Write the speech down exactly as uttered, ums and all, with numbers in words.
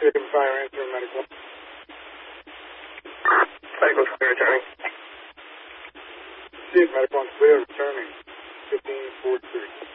Chicken Fire answer, medical. Medical clear returning. Chief, medical on clear returning. fifteen four three.